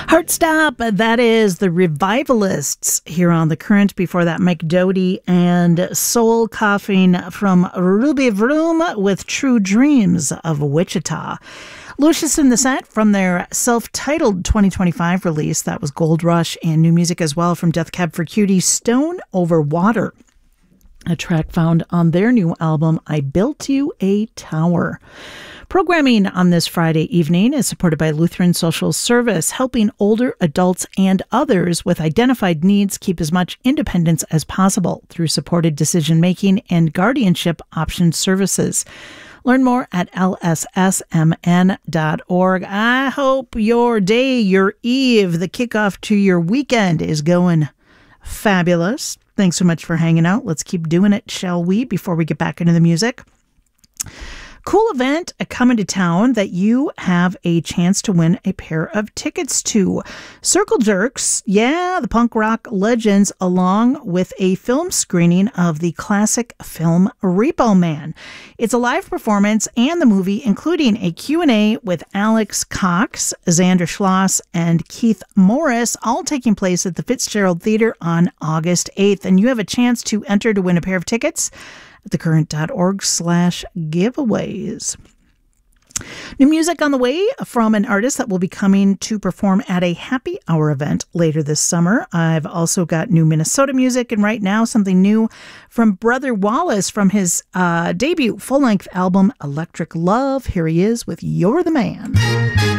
Heartstop, that is the Revivalists here on The Current. Before that, Mike Doughty and Soul Coughing from Ruby Vroom with True Dreams of Wichita. Lucius in the Set from their self-titled 2025 release. That was Gold Rush, and new music as well from Death Cab for Cutie, Stone Over Water, a track found on their new album, I Built You a Tower. Programming on this Friday evening is supported by Lutheran Social Service, helping older adults and others with identified needs keep as much independence as possible through supported decision-making and guardianship option services. Learn more at lssmn.org. I hope your day, your eve, the kickoff to your weekend is going fabulous. Thanks so much for hanging out. Let's keep doing it, shall we, before we get back into the music? Cool event coming to town that you have a chance to win a pair of tickets to. Circle Jerks, the punk rock legends, along with a film screening of the classic film Repo Man. It's a live performance and the movie, including a Q&A with Alex Cox, Xander Schloss, and Keith Morris, all taking place at the Fitzgerald Theater on August 8th. And you have a chance to enter to win a pair of tickets at thecurrent.org/giveaways. New music on the way from an artist that will be coming to perform at a happy hour event later this summer. I've also got new Minnesota music, and right now something new from Brother Wallace from his debut full-length album Electric Love. Here he is with You're the Man.